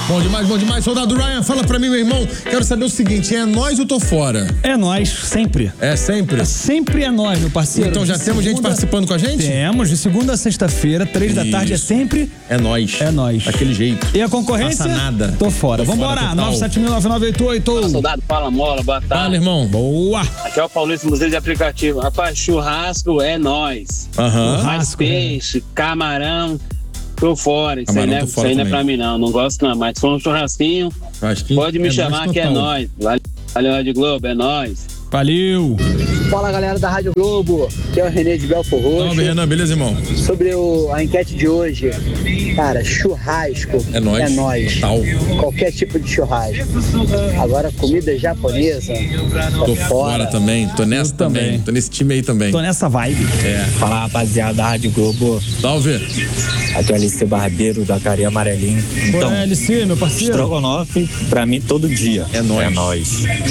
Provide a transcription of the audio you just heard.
Bom demais. Soldado Ryan, fala pra mim, meu irmão. Quero saber o seguinte, é nós ou tô fora? É nós, sempre. É sempre? Sempre é nós, meu parceiro. Então já temos gente participando com a gente? Temos, de segunda a sexta-feira, 3 da tarde, é sempre... É nós. É nós. Daquele jeito. E a concorrência? Passa nada. Tô fora. Vambora, 9709988. Fala, soldado, fala, mola, boa tarde. Fala, irmão. Boa. Aqui é o Paulista Museu de Aplicativo. Rapaz, churrasco é nós. Mais peixe, camarão, tô fora. Isso aí não é pra mim, não gosto não. Mas se for um churrasquinho, pode me chamar que é nós. Valeu, Rádio Globo, é nós. Valeu. Fala, galera da Rádio Globo, aqui é o Renê de Belfor Roxo. Salve, Renan, beleza, irmão? Sobre a enquete de hoje, cara, churrasco é nós. Total. Qualquer tipo de churrasco. Agora, comida japonesa, tô fora também, tô nessa também. Tô nesse time aí também. Tô nessa vibe. Fala, rapaziada da Rádio Globo. Salve. Aqui é o LC Barbeiro, da Carinha Amarelinho. Então, LC, meu parceiro. Estrogonofe, pra mim, todo dia. É nós.